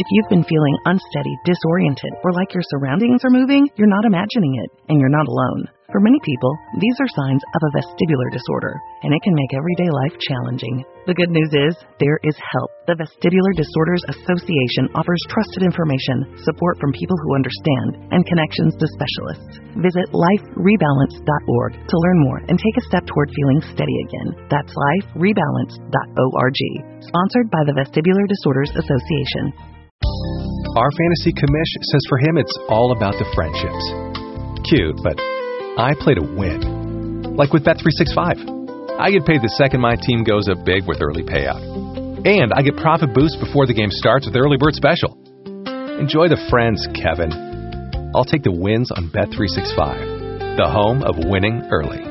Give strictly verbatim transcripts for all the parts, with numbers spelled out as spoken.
If you've been feeling unsteady, disoriented, or like your surroundings are moving, you're not imagining it, and you're not alone. For many people, these are signs of a vestibular disorder, and it can make everyday life challenging. The good news is, there is help. The Vestibular Disorders Association offers trusted information, support from people who understand, and connections to specialists. Visit life rebalance dot org to learn more and take a step toward feeling steady again. That's life rebalance dot org. Sponsored by the Vestibular Disorders Association. Our fantasy commish says for him it's all about the friendships. Cute, but I play to win. Like with Bet three sixty-five. I get paid the second my team goes up big with early payout. And I get profit boost before the game starts with early bird special. Enjoy the friends, Kevin. I'll take the wins on Bet three sixty-five, the home of winning early.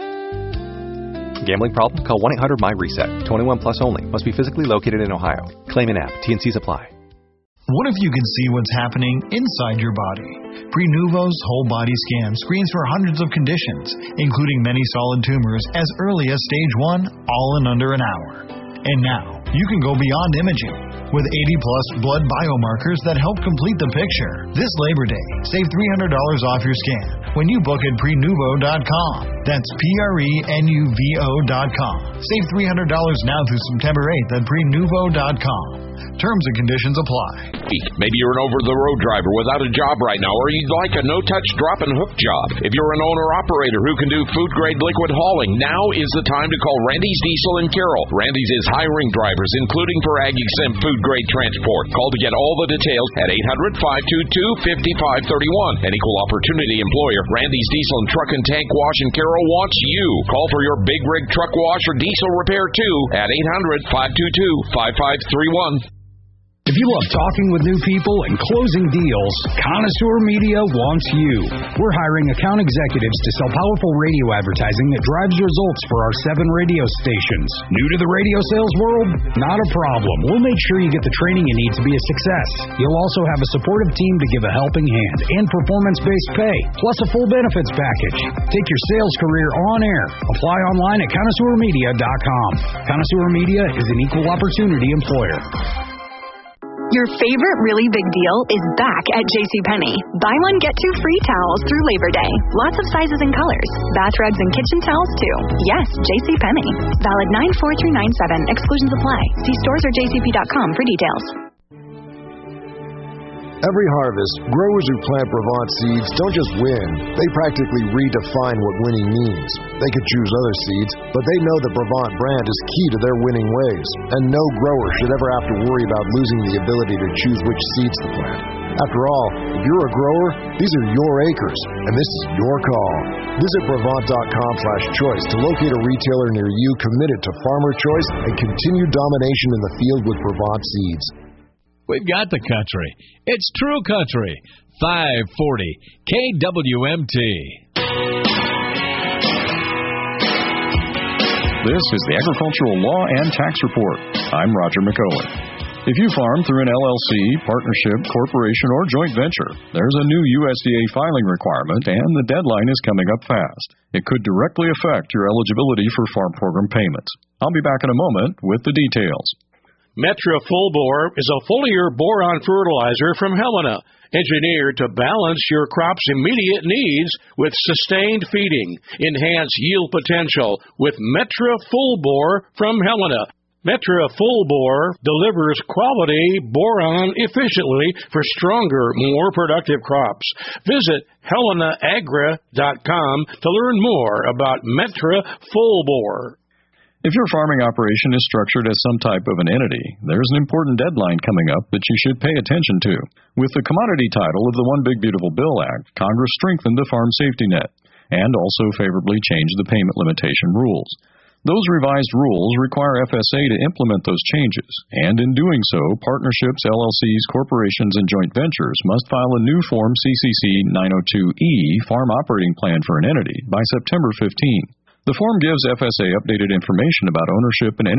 Gambling problem? Call one eight hundred M Y reset. twenty-one plus only. Must be physically located in Ohio. Claim in app. T and C's apply. What if you could see what's happening inside your body? Prenuvo's whole body scan screens for hundreds of conditions, including many solid tumors as early as stage one, all in under an hour. And now, you can go beyond imaging with eighty plus blood biomarkers that help complete the picture. This Labor Day, save three hundred dollars off your scan when you book at prenuvo dot com. That's P R E N U V O dot com. Save three hundred dollars now through September eighth at prenuvo dot com. Terms and conditions apply. Maybe you're an over-the-road driver without a job right now, or you'd like a no-touch drop-and-hook job. If you're an owner-operator who can do food-grade liquid hauling, now is the time to call Randy's Diesel in Carroll. Randy's is hiring drivers, including for ag-exempt food-grade transport. Call to get all the details at eight hundred, five two two, five five three one. An equal opportunity employer, Randy's Diesel and Truck and Tank Wash in Carroll wants you. Call for your big rig truck wash or diesel repair, too, at eight hundred, five two two, five five three one. If you love talking with new people and closing deals, Connoisseur Media wants you. We're hiring account executives to sell powerful radio advertising that drives results for our seven radio stations. New to the radio sales world? Not a problem. We'll make sure you get the training you need to be a success. You'll also have a supportive team to give a helping hand and performance-based pay, plus a full benefits package. Take your sales career on air. Apply online at connoisseur media dot com. Connoisseur Media is an equal opportunity employer. Your favorite really big deal is back at JCPenney. Buy one, get two free towels through Labor Day. Lots of sizes and colors. Bath rugs and kitchen towels, too. Yes, JCPenney. Valid nine four through nine seven. Exclusions apply. See stores or j c p dot com for details. Every harvest, growers who plant Brevant seeds don't just win, they practically redefine what winning means. They could choose other seeds, but they know the Brevant brand is key to their winning ways, and no grower should ever have to worry about losing the ability to choose which seeds to plant. After all, if you're a grower, these are your acres, and this is your call. Visit Brevant dot com slash choice to locate a retailer near you committed to farmer choice and continued domination in the field with Brevant seeds. We've got the country. It's true country. five forty K W M T. This is the Agricultural Law and Tax Report. I'm Roger McOwen. If you farm through an L L C, partnership, corporation, or joint venture, there's a new U S D A filing requirement, and the deadline is coming up fast. It could directly affect your eligibility for farm program payments. I'll be back in a moment with the details. Metra Full Bore is a foliar boron fertilizer from Helena, engineered to balance your crop's immediate needs with sustained feeding. Enhance yield potential with Metra Full Bore from Helena. Metra Full Bore delivers quality boron efficiently for stronger, more productive crops. Visit helena agra dot com to learn more about Metra Full Bore. If your farming operation is structured as some type of an entity, there's an important deadline coming up that you should pay attention to. With the commodity title of the One Big Beautiful Bill Act, Congress strengthened the farm safety net and also favorably changed the payment limitation rules. Those revised rules require F S A to implement those changes, and in doing so, partnerships, L L Cs, corporations, and joint ventures must file a new Form C C C nine oh two E Farm Operating Plan for an entity by September fifteenth. The form gives F S A updated information about ownership and